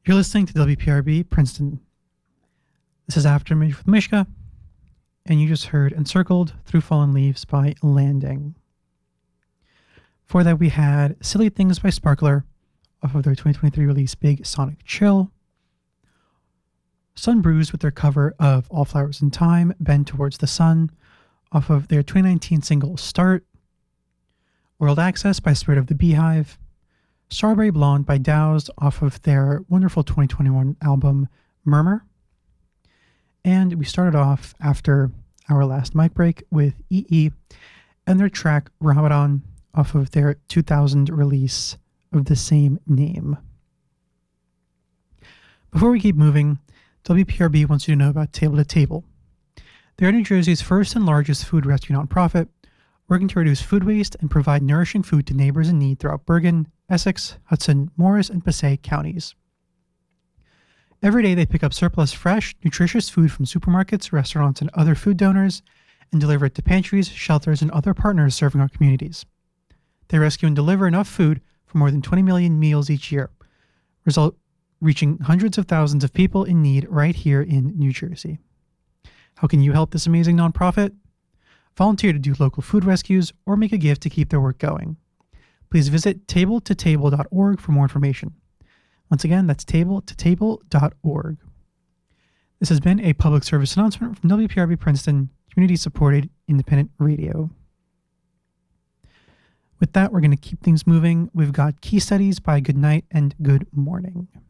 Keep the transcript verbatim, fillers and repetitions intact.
You're listening to W P R B Princeton. This is Aftermath with Mishka, and you just heard Encircled Through Fallen Leaves by Landing. For that, we had Silly Things by Sparkler off of their twenty twenty-three release Big Sonic Chill. Sun Bruised with their cover of All Flowers in Time, Bend Towards the Sun off of their twenty nineteen single Start. World Access by Spirit of the Beehive. Strawberry Blonde by Doused off of their wonderful twenty twenty-one album Murmur. And we started off after our last mic break with E E and their track Ramadan off of their two thousand release of the same name. Before we keep moving, W P R B wants you to know about Table to Table. They're New Jersey's first and largest food rescue nonprofit, working to reduce food waste and provide nourishing food to neighbors in need throughout Bergen, Essex, Hudson, Morris, and Passaic counties. Every day they pick up surplus fresh, nutritious food from supermarkets, restaurants, and other food donors and deliver it to pantries, shelters, and other partners serving our communities. They rescue and deliver enough food for more than twenty million meals each year, result reaching hundreds of thousands of people in need right here in New Jersey. How can you help this amazing nonprofit? Volunteer to do local food rescues or make a gift to keep their work going. Please visit table to table dot org for more information. Once again, that's table to table dot org. This has been a public service announcement from W P R B Princeton, community-supported independent radio. With that, we're going to keep things moving. We've got Key Studies by Good Night and Good Morning.